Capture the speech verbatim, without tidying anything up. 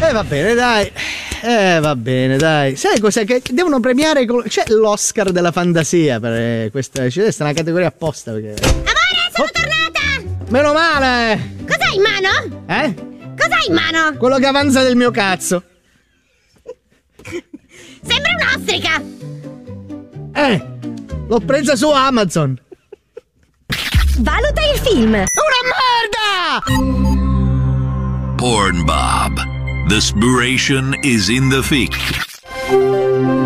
Eh va bene, dai. Eh va bene, dai. Sai cos'è che devono premiare? C'è l'Oscar della fantasia per questa. C'è una categoria apposta perché. Amore, sono oh. tornata! Meno male! Cos'hai in mano? Eh? Cos'hai in mano? Quello che avanza del mio cazzo. Sembra un'ostrica! Eh! L'ho presa su Amazon! Valuta il film! Una merda! Porn Bob. The spiration is in the fic.